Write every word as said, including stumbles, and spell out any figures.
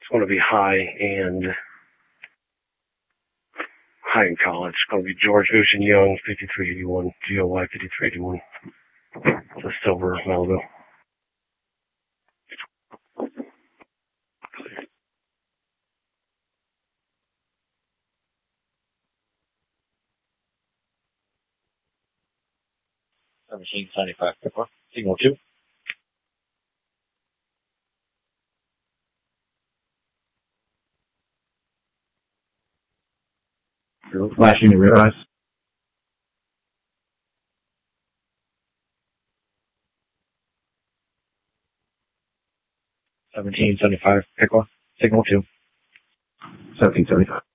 It's going to be high and high in college. It's going to be George Ocean Young, fifty-three eighty-one, G O Y fifty-three eighty-one. It's a silver Malibu. seventeen seventy-five, signal two. Flashing the rear eyes. seventeen seventy-five, pick one, signal two. seventeen seventy-five.